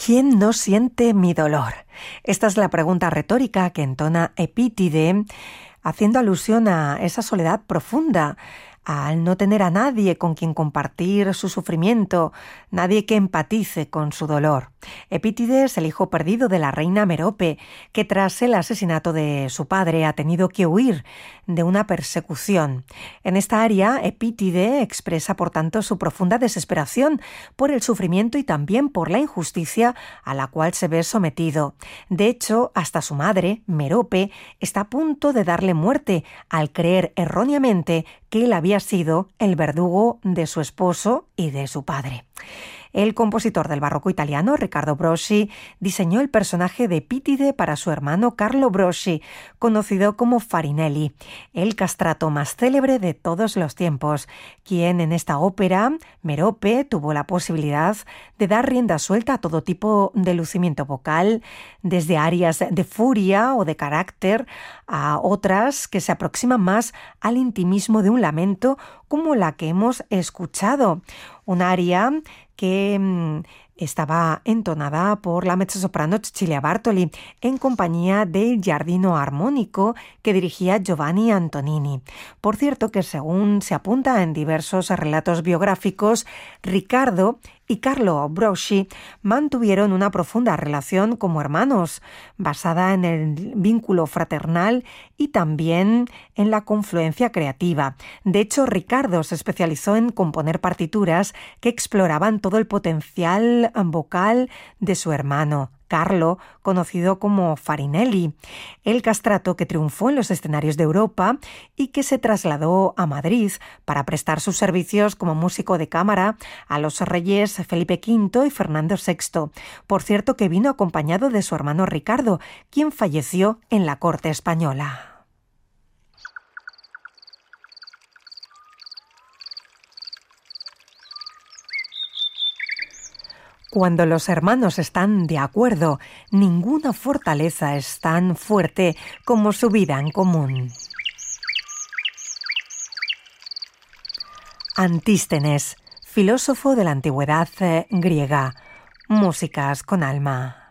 ¿Quién no siente mi dolor? Esta es la pregunta retórica que entona Epítide, haciendo alusión a esa soledad profunda, al no tener a nadie con quien compartir su sufrimiento, nadie que empatice con su dolor. Epítide es el hijo perdido de la reina Merope, que tras el asesinato de su padre ha tenido que huir de una persecución. En esta área, Epítide expresa, por tanto, su profunda desesperación por el sufrimiento y también por la injusticia a la cual se ve sometido. De hecho, hasta su madre, Merope, está a punto de darle muerte al creer erróneamente que él había sido el verdugo de su esposo y de su padre. El compositor del barroco italiano, Riccardo Broschi, diseñó el personaje de Epítide para su hermano Carlo Broschi, conocido como Farinelli, el castrato más célebre de todos los tiempos, quien en esta ópera, Merope, tuvo la posibilidad de dar rienda suelta a todo tipo de lucimiento vocal, desde arias de furia o de carácter a otras que se aproximan más al intimismo de un lamento, como la que hemos escuchado, un aria que estaba entonada por la mezzosoprano Cecilia Bartoli en compañía del Giardino Armónico que dirigía Giovanni Antonini. Por cierto que, según se apunta en diversos relatos biográficos, Riccardo y Carlo Broschi mantuvieron una profunda relación como hermanos, basada en el vínculo fraternal y también en la confluencia creativa. De hecho, Riccardo se especializó en componer partituras que exploraban todo el potencial vocal de su hermano Carlo, conocido como Farinelli, el castrato que triunfó en los escenarios de Europa y que se trasladó a Madrid para prestar sus servicios como músico de cámara a los reyes Felipe V y Fernando VI. Por cierto, que vino acompañado de su hermano Ricardo, quien falleció en la corte española. Cuando los hermanos están de acuerdo, ninguna fortaleza es tan fuerte como su vida en común. Antístenes, filósofo de la antigüedad griega. Músicas con alma.